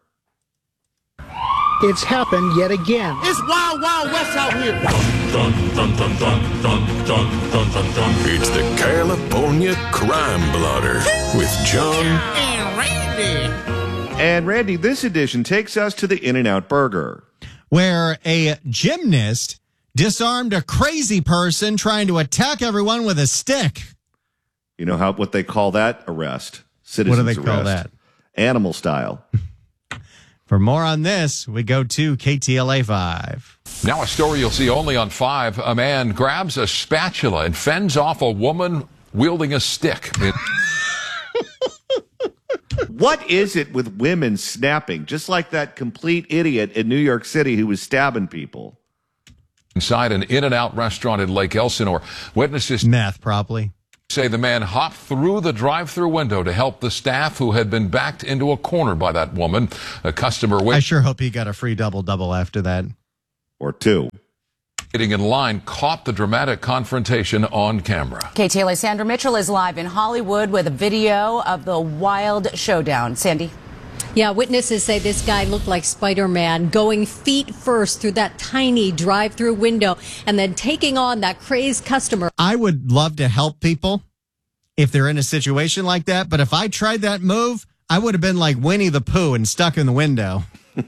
It's happened yet again. It's Wild Wild West out here. Dun, dun, dun, dun, dun, dun, dun, dun, dun. It's the California Crime Blotter with John and Randy. And Randy, this edition takes us to the In-N-Out Burger, where a gymnast disarmed a crazy person trying to attack everyone with a stick. You know what they call that arrest? Citizens What do they call that? Animal style. For more on this, we go to KTLA 5. Now a story you'll see only on 5. A man grabs a spatula and fends off a woman wielding a stick. What is it with women snapping? Just like that complete idiot in New York City who was stabbing people. Inside an In-N-Out restaurant in Lake Elsinore, witnesses meth probably say the man hopped through the drive-thru window to help the staff who had been backed into a corner by that woman. A customer I sure hope he got a free double after that. Or two. waiting in line caught the dramatic confrontation on camera. KTLA's Sandra Mitchell is live in Hollywood with a video of the wild showdown. Sandy? Yeah, witnesses say this guy looked like Spider-Man, going feet first through that tiny drive-through window and then taking on that crazed customer. I would love to help people if they're in a situation like that, but if I tried that move, I would have been like Winnie the Pooh and stuck in the window.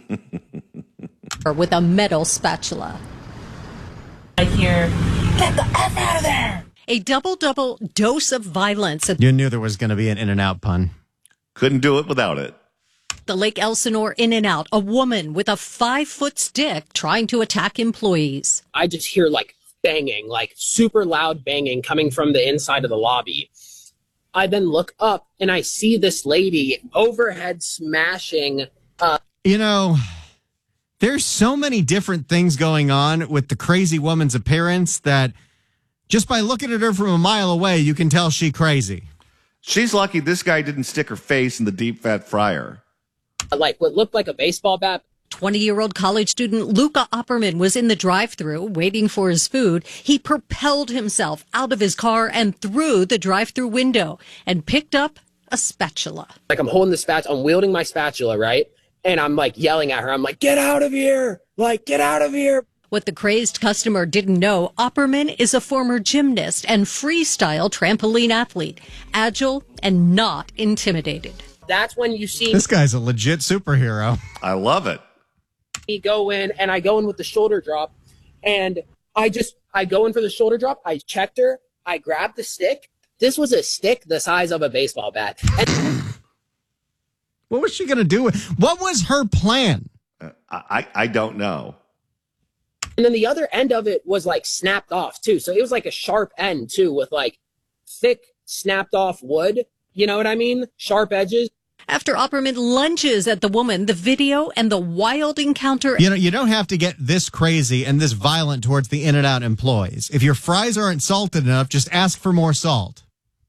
With a metal spatula. I hear, get the F out of there! A double dose of violence. You knew there was going to be an In-N-Out pun. Couldn't do it without it. The Lake Elsinore In-N-Out, a woman with a 5-foot stick trying to attack employees. I just hear like banging, like super loud banging coming from the inside of the lobby. I then look up and I see this lady overhead smashing. You know, there's so many different things going on with the crazy woman's appearance that just by looking at her from a mile away, you can tell she's crazy. She's lucky this guy didn't stick her face in the deep fat fryer. Like what looked like a baseball bat. 20-year-old college student Luca Opperman was in the drive-thru waiting for his food. He propelled himself out of his car and through the drive-thru window and picked up a spatula. Like I'm holding the spatula, I'm wielding my spatula, right? And I'm like yelling at her. I'm like, get out of here! Like, get out of here! What the crazed customer didn't know, Opperman is a former gymnast and freestyle trampoline athlete, agile and not intimidated. That's when you see this guy's a legit superhero. I love it. Me go in and I go in with the shoulder drop and I go in for the shoulder drop. I checked her. I grabbed the stick. This was a stick the size of a baseball bat. And what was she going to do? What was her plan? I don't know. And then the other end of it was like snapped off too. So it was like a sharp end too with like thick snapped off wood. You know what I mean? Sharp edges. After Opperman lunges at the woman, the video and the wild encounter. You know, you don't have to get this crazy and this violent towards the In-N-Out employees. If your fries aren't salted enough, just ask for more salt.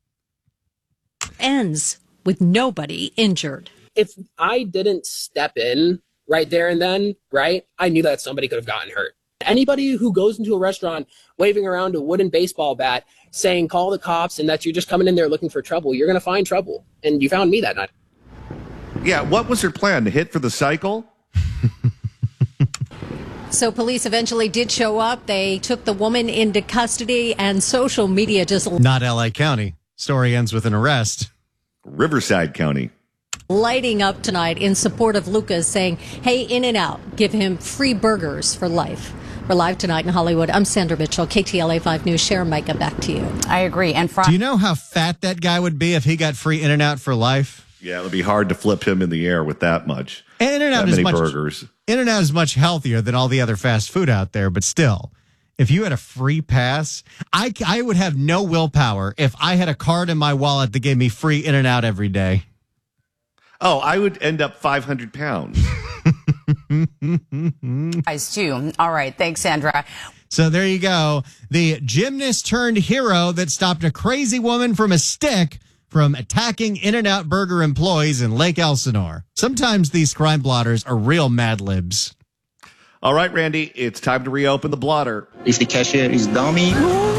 Ends with nobody injured. If I didn't step in right there and then, right, I knew that somebody could have gotten hurt. Anybody who goes into a restaurant waving around a wooden baseball bat saying call the cops and that you're just coming in there looking for trouble, you're going to find trouble. And you found me that night. Yeah, what was her plan? To hit for the cycle? So police eventually did show up. They took the woman into custody and social media just... Not L.A. County. Story ends with an arrest. Riverside County. Lighting up tonight in support of Lucas, saying, hey, In-N-Out, give him free burgers for life. We're live tonight in Hollywood. I'm Sandra Mitchell, KTLA 5 News. Sharon Micah, back to you. I agree. And do you know how fat that guy would be if he got free In-N-Out for life? Yeah, it would be hard to flip him in the air with that much. And In-N-Out is much burgers. In-N-Out is much healthier than all the other fast food out there, but still, if you had a free pass, I would have no willpower if I had a card in my wallet that gave me free In-N-Out every day. Oh, I would end up 500 pounds. Guys, too. All right. Thanks, Sandra. So there you go. The gymnast turned hero that stopped a crazy woman from a stick from attacking In-N-Out burger employees in Lake Elsinore. Sometimes these crime blotters are real Mad Libs. All right, Randy, it's time to reopen the blotter. If the cashier is dummy.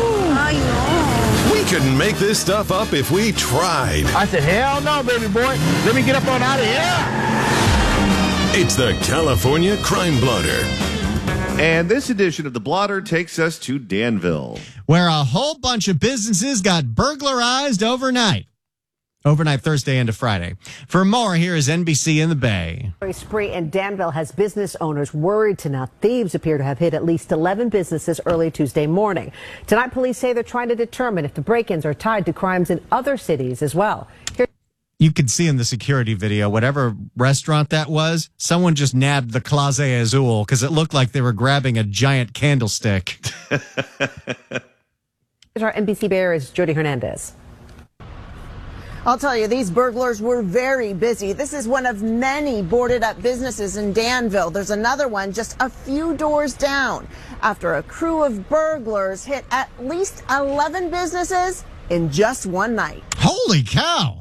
We couldn't make this stuff up if we tried. I said, hell no, baby boy. Let me get up on out of here. It's the California Crime Blotter. And this edition of the blotter takes us to Danville, where a whole bunch of businesses got burglarized overnight Thursday into Friday. For more, here is NBC in the Bay. A spree in Danville has business owners worried tonight. Thieves appear to have hit at least 11 businesses early Tuesday morning. Tonight, police say they're trying to determine if the break-ins are tied to crimes in other cities as well. You could see in the security video, whatever restaurant that was, someone just nabbed the Clase Azul because it looked like they were grabbing a giant candlestick. Our NBC Bear is Jody Hernandez. I'll tell you, these burglars were very busy. This is one of many boarded up businesses in Danville. There's another one just a few doors down after a crew of burglars hit at least 11 businesses in just one night. Holy cow.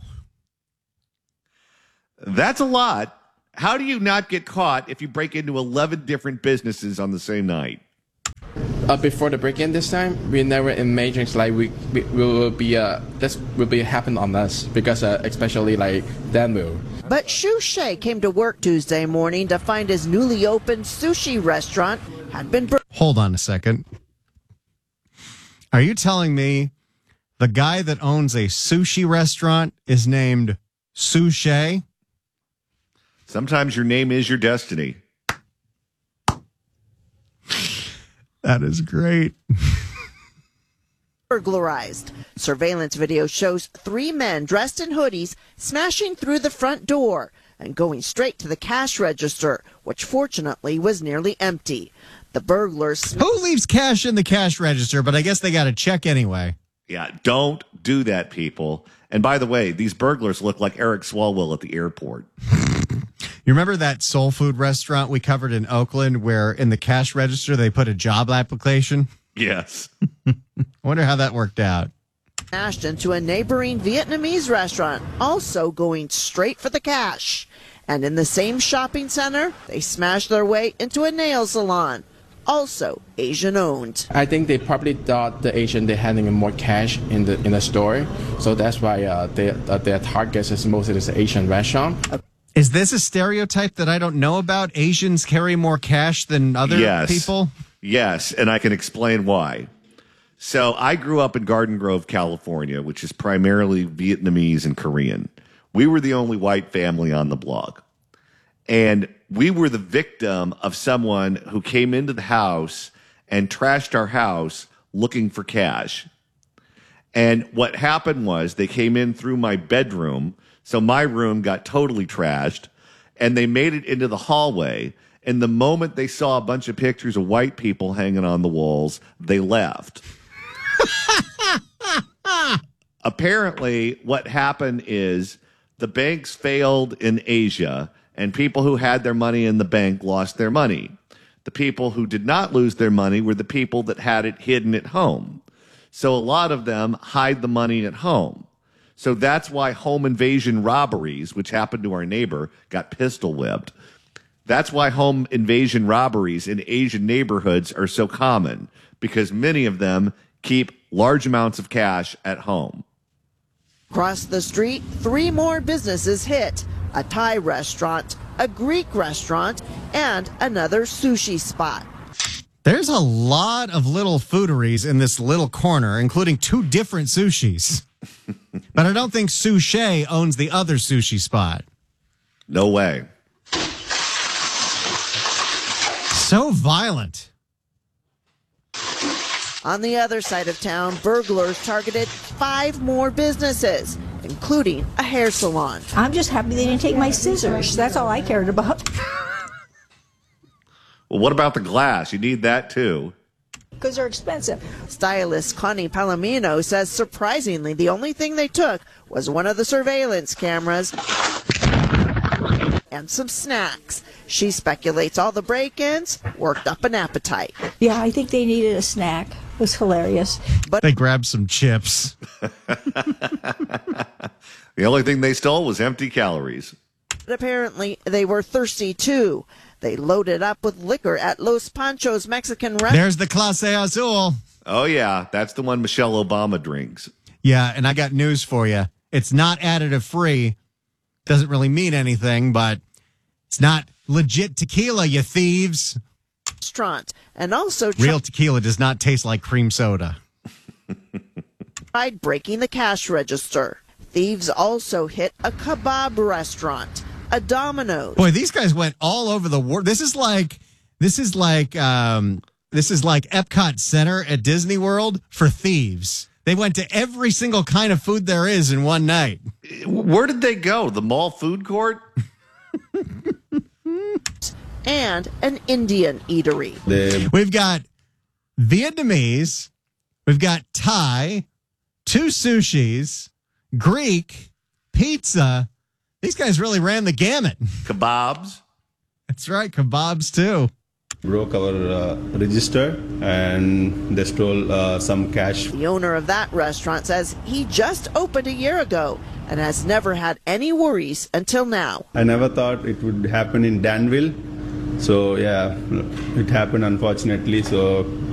That's a lot. How do you not get caught if you break into 11 different businesses on the same night? Before the break-in this time, we never imagine like we will be this will be happen on us because especially like Danville. But Shu Shea came to work Tuesday morning to find his newly opened sushi restaurant had been. Hold on a second. Are you telling me the guy that owns a sushi restaurant is named Sushi? Sometimes your name is your destiny. That is great. Burglarized. Surveillance video shows 3 men dressed in hoodies smashing through the front door and going straight to the cash register, which fortunately was nearly empty. The burglars... Who leaves cash in the cash register? But I guess they got to check anyway. Yeah, don't do that, people. And by the way, these burglars look like Eric Swalwell at the airport. You remember that soul food restaurant we covered in Oakland where in the cash register they put a job application? Yes. I wonder how that worked out. Smashed into a neighboring Vietnamese restaurant, also going straight for the cash. And in the same shopping center, they smashed their way into a nail salon, also Asian-owned. I think they probably thought the Asian they're handling more cash in the store, so that's why their target is mostly this Asian restaurant. Is this a stereotype that I don't know about? Asians carry more cash than other people? Yes, and I can explain why. So I grew up in Garden Grove, California, which is primarily Vietnamese and Korean. We were the only white family on the block. And we were the victim of someone who came into the house and trashed our house looking for cash. And what happened was they came in through my bedroom. So my room got totally trashed, and they made it into the hallway. And the moment they saw a bunch of pictures of white people hanging on the walls, they left. Apparently, what happened is the banks failed in Asia, and people who had their money in the bank lost their money. The people who did not lose their money were the people that had it hidden at home. So a lot of them hide the money at home. So that's why home invasion robberies, which happened to our neighbor, got pistol whipped. That's why home invasion robberies in Asian neighborhoods are so common, because many of them keep large amounts of cash at home. Across the street, 3 more businesses hit. A Thai restaurant, a Greek restaurant, and another sushi spot. There's a lot of little fooderies in this little corner, including 2 different sushis. But I don't think Sushi owns the other sushi spot. No way. So violent. On the other side of town, burglars targeted 5 more businesses, including a hair salon. I'm just happy they didn't take my scissors. That's all I cared about. Well, what about the glass? You need that too. Because they're expensive. Stylist Connie Palomino says surprisingly the only thing they took was one of the surveillance cameras and some snacks. She speculates all the break-ins worked up an appetite. Yeah, I think they needed a snack. It was hilarious. But they grabbed some chips. The only thing they stole was empty calories. But apparently they were thirsty too. They loaded up with liquor at Los Panchos Mexican restaurant. There's the Clase Azul. Oh, yeah. That's the one Michelle Obama drinks. Yeah, and I got news for you. It's not additive free. Doesn't really mean anything, but it's not legit tequila, you thieves. Restaurant. And also real tequila does not taste like cream soda. Tried breaking the cash register. Thieves also hit a kebab restaurant. A Domino's. Boy, these guys went all over the world. This is like Epcot Center at Disney World for thieves. They went to every single kind of food there is in one night. Where did they go? The mall food court? And an Indian eatery. We've got Vietnamese, we've got Thai, 2 sushis, Greek, pizza. These guys really ran the gamut. Kebabs. That's right, kebabs too. Broke our register and they stole some cash. The owner of that restaurant says he just opened a year ago and has never had any worries until now. I never thought it would happen in Danville. So, yeah, it happened unfortunately. So,